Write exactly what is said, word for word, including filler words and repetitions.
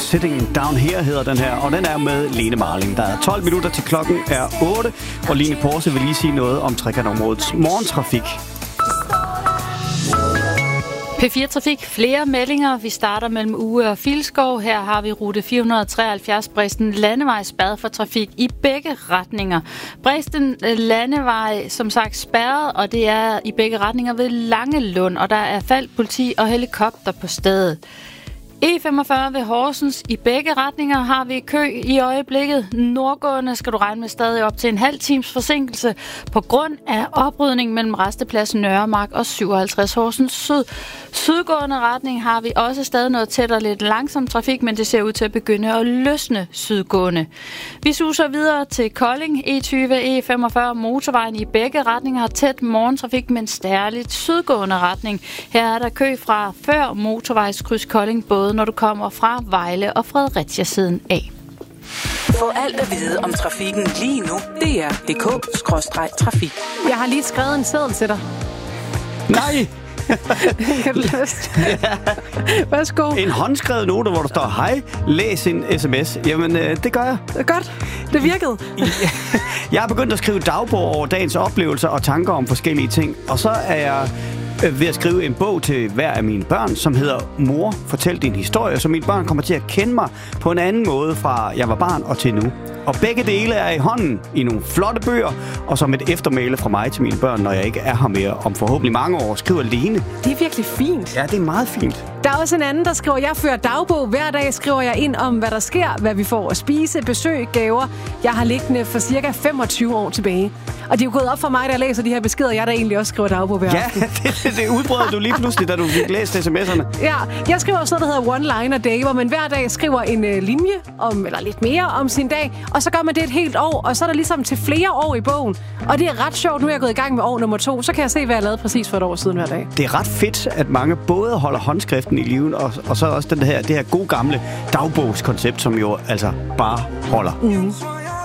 Sitting Down Here hedder den her, og den er med Lene Marling. Der er tolv minutter til klokken er otte, og Line Porse vil lige sige noget om Trekantområdets morgentrafik. P fire Trafik, flere meldinger. Vi starter mellem Uge og Filskov. Her har vi rute fire hundrede treoghalvfjerds Bredsten Landevej spærret for trafik i begge retninger. Bredsten Landevej som sagt spærret, og det er i begge retninger ved Langelund, og der er faldt politi og helikopter på stedet. E femogfyrre ved Horsens. I begge retninger har vi kø i øjeblikket. Nordgående skal du regne med stadig op til en halv times forsinkelse på grund af oprydning mellem rastepladsen Nørremark og syvoghalvtreds Horsens Syd. Sydgående retning har vi også stadig noget tæt og lidt langsom trafik, men det ser ud til at begynde at løsne sydgående. Vi suser videre til Kolding. E tyve, E femogfyrre motorvejen i begge retninger har tæt morgentrafik, men stærligt sydgående retning. Her er der kø fra før motorvejskryds Kolding, både når du kommer fra Vejle og Fredericia-siden af. Få alt at vide om trafikken lige nu. D R punktum d k skråstreg trafik. Jeg har lige skrevet en seddel til dig. Nej! Kan du lyst? Ja. Værsgo. En håndskrevet note, hvor der står, hej, læs en sms. Jamen, øh, det gør jeg. Godt. Det virkede. Jeg har begyndt at skrive dagbog over dagens oplevelser og tanker om forskellige ting. Og så er jeg ved at skrive en bog til hver af mine børn, som hedder Mor, fortæl din historie, så mine børn kommer til at kende mig på en anden måde fra jeg var barn og til nu. Og begge dele er i hånden i nogle flotte bøger, og som et eftermæle fra mig til mine børn, når jeg ikke er her mere om forhåbentlig mange år, skriver Lene. Det er virkelig fint. Ja, det er meget fint. Der er også en anden, der skriver, jeg fører dagbog. Hver dag skriver jeg ind om, hvad der sker, hvad vi får at spise, besøg, gaver. Jeg har liggende for cirka femogtyve år tilbage. Og det er jo gået op for mig, da jeg læser de her beskeder, jeg der egentlig også skriver dagbog hver Ja, det, det udbrød du lige pludselig, da du fik læst sms'erne. Ja, jeg skriver også noget, der hedder one-liner day, hvor man hver dag skriver en øh, linje, om, eller lidt mere om sin dag, og så gør man det et helt år, og så er der ligesom til flere år i bogen. Og det er ret sjovt, nu er jeg gået i gang med år nummer to, så kan jeg se, hvad jeg lavede præcis for et år siden hver dag. Det er ret fedt, at mange både holder håndskriften i liven, og, og så også den her, det her gode gamle dagbogskoncept, som jo altså bare holder. Mm.